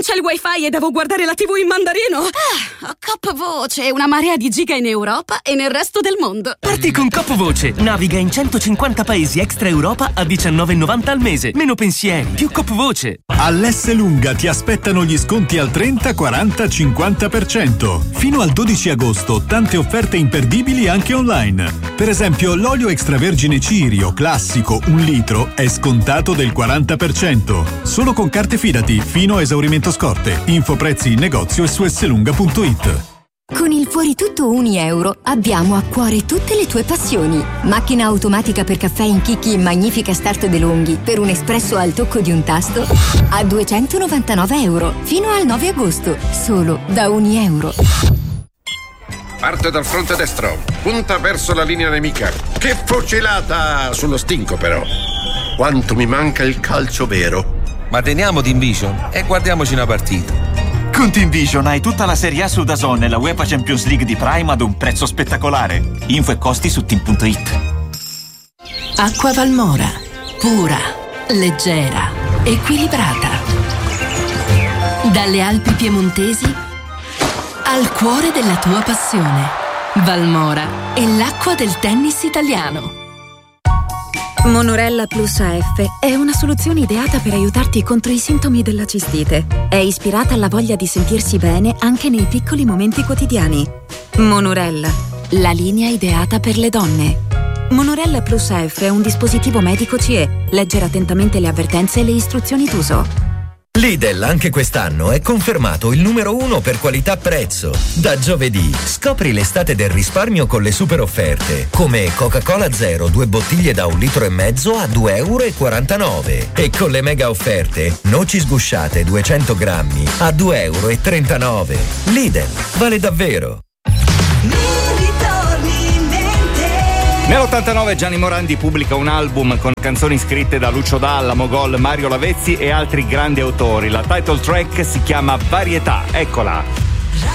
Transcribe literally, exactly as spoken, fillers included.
non c'è il wifi e devo guardare la tivù in mandarino? Ah, Coop Voce, una marea di giga in Europa e nel resto del mondo. Parti con Coop Voce. Naviga in centocinquanta paesi extra Europa a diciannove e novanta al mese. Meno pensieri, più Coop Voce. All'Esselunga ti aspettano gli sconti al trenta, quaranta, cinquanta per cento. Fino al dodici agosto tante offerte imperdibili anche online. Per esempio l'olio extravergine Cirio classico un litro è scontato del quaranta per cento. Solo con carte Fidati fino a esaurimento scorte. Info prezzi in negozio e su esselunga punto it. Con il Fuori Tutto Uni Euro abbiamo a cuore tutte le tue passioni. Macchina automatica per caffè in chicchi in magnifica Start DeLonghi per un espresso al tocco di un tasto a duecentonovantanove euro fino al nove agosto, solo da Uni Euro. Parte dal fronte destro, punta verso la linea nemica. Che fucilata sullo stinco però. Quanto mi manca il calcio vero. Ma teniamo Team Vision e guardiamoci una partita. Con Team Vision hai tutta la Serie A su DAZN e la UEFA Champions League di Prime ad un prezzo spettacolare. Info e costi su team punto it. Acqua Valmora. Pura, leggera, equilibrata. Dalle Alpi piemontesi al cuore della tua passione. Valmora è l'acqua del tennis italiano. Monorella Plus A F è una soluzione ideata per aiutarti contro i sintomi della cistite. È ispirata alla voglia di sentirsi bene anche nei piccoli momenti quotidiani. Monorella, la linea ideata per le donne. Monorella Plus A F è un dispositivo medico C E. Leggere attentamente le avvertenze e le istruzioni d'uso. Lidl anche quest'anno è confermato il numero uno per qualità-prezzo. Da giovedì scopri l'estate del risparmio con le super offerte, come Coca-Cola Zero due bottiglie da un litro e mezzo a due euro e quarantanove e con le mega offerte noci sgusciate duecento grammi a due euro e trentanove. Lidl, vale davvero. Nell'ottantanove Gianni Morandi pubblica un album con canzoni scritte da Lucio Dalla, Mogol, Mario Lavezzi e altri grandi autori. La title track si chiama Varietà, eccola.